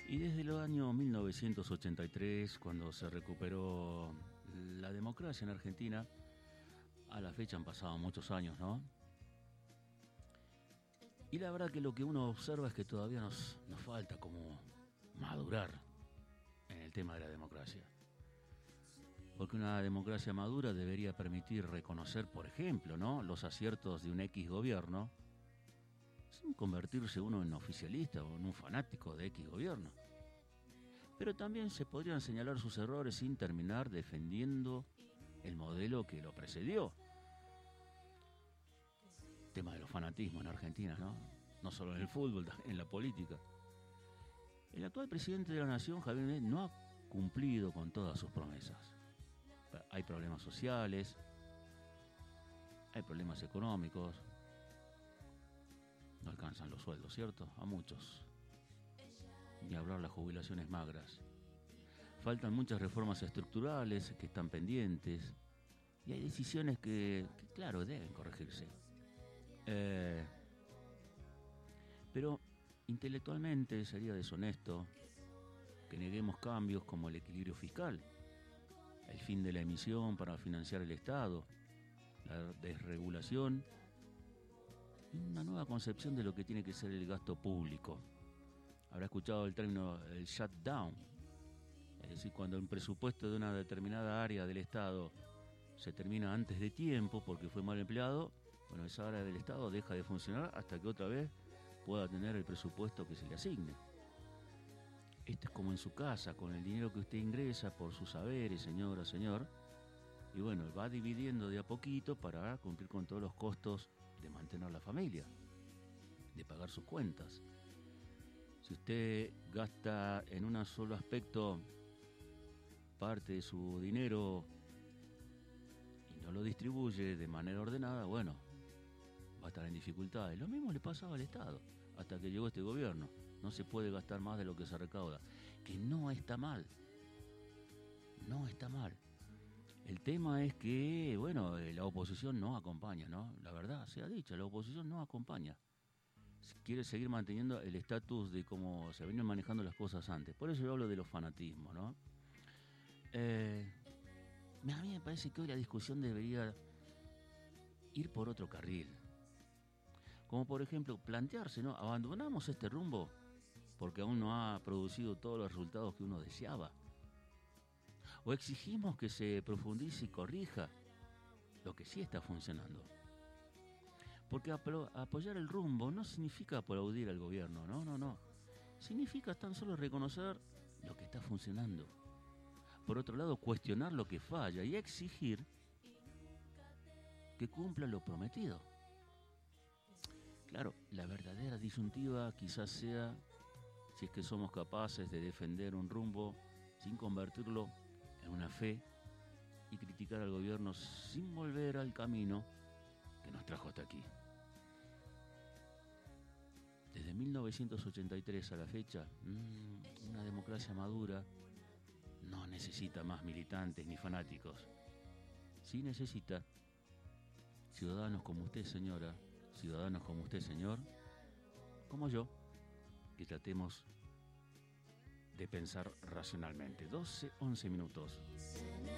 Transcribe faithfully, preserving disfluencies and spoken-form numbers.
Y desde el año mil novecientos ochenta y tres, cuando se recuperó la democracia en Argentina, a la fecha han pasado muchos años, ¿no? Y la verdad que lo que uno observa es que todavía nos, nos falta como madurar en el tema de la democracia. Porque una democracia madura debería permitir reconocer, por ejemplo, ¿no?, los aciertos de un X gobierno, sin convertirse uno en oficialista o en un fanático de X gobierno. Pero también se podrían señalar sus errores sin terminar defendiendo el modelo que lo precedió. Tema de los fanatismos en Argentina, ¿no? No solo en el fútbol, en la política. El actual presidente de la Nación, Javier Milei, no ha cumplido con todas sus promesas. Hay problemas sociales, hay problemas económicos, no alcanzan los sueldos, ¿cierto? A muchos. Ni hablar las jubilaciones magras. Faltan muchas reformas estructurales que están pendientes y hay decisiones que, que claro, deben corregirse. Eh, pero intelectualmente sería deshonesto que neguemos cambios como el equilibrio fiscal, el fin de la emisión para financiar el Estado, la desregulación y una nueva concepción de lo que tiene que ser el gasto público. Habrá escuchado el término el shutdown, es decir, cuando un presupuesto de una determinada área del Estado se termina antes de tiempo porque fue mal empleado. Bueno, esa área del Estado deja de funcionar hasta que otra vez pueda tener el presupuesto que se le asigne. Esto es como en su casa, con el dinero que usted ingresa por sus saberes, señora, señor, y bueno, va dividiendo de a poquito para cumplir con todos los costos de mantener la familia, de pagar sus cuentas. Si usted gasta en un solo aspecto parte de su dinero y no lo distribuye de manera ordenada, bueno, va a estar en dificultades. Lo mismo le pasaba al Estado hasta que llegó este gobierno. No se puede gastar más de lo que se recauda, que no está mal, no está mal. El tema es que, bueno, la oposición no acompaña, ¿no? La verdad sea dicha, la oposición no acompaña. Quiere seguir manteniendo el estatus de cómo se venían manejando las cosas antes. Por eso yo hablo de los fanatismos, ¿no? Eh, a mí me parece que hoy la discusión debería ir por otro carril. Como por ejemplo plantearse, ¿no? ¿Abandonamos este rumbo porque aún no ha producido todos los resultados que uno deseaba? ¿O exigimos que se profundice y corrija lo que sí está funcionando? Porque apro- apoyar el rumbo no significa aplaudir al gobierno, no, no, no. Significa tan solo reconocer lo que está funcionando. Por otro lado, cuestionar lo que falla y exigir que cumpla lo prometido. Claro, la verdadera disyuntiva quizás sea si es que somos capaces de defender un rumbo sin convertirlo en una fe y criticar al gobierno sin volver al camino que nos trajo hasta aquí. Desde mil novecientos ochenta y tres a la fecha, mmm, una democracia madura no necesita más militantes ni fanáticos. Sí necesita ciudadanos como usted, señora, ciudadanos como usted, señor, como yo, que tratemos de pensar racionalmente. doce, once minutos.